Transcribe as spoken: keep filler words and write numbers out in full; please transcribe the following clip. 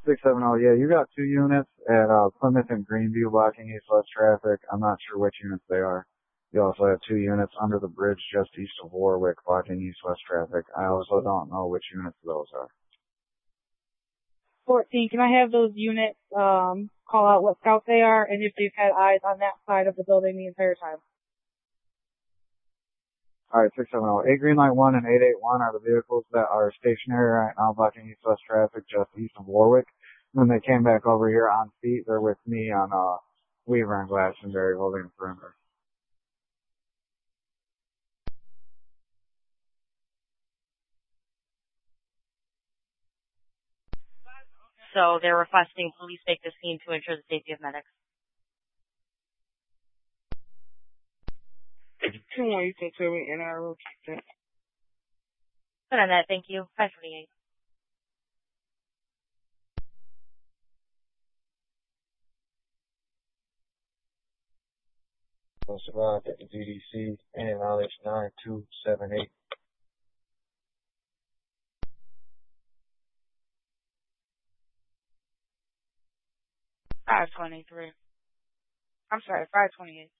six seven zero, yeah, you got two units at uh, Plymouth and Greenview blocking east-west traffic. I'm not sure which units they are. You also have two units under the bridge just east of Warwick blocking east-west traffic. I also don't know which units those are. fourteen, can I have those units um, call out what scout they are and if they've had eyes on that side of the building the entire time? All right, six seven zero. eight Green Line one and eight eight one are the vehicles that are stationary right now blocking east-west traffic just east of Warwick. When they came back over here on feet, they're with me on uh, Weaver and Glastonbury holding the perimeter. So they're requesting police take the scene to ensure the safety of medics. two one, you can tell me N R O. Good on that, thank you. five twenty-eight. Survived at the D D C, and knowledge nine two seven eight. five twenty-three. I'm sorry, five twenty-eight.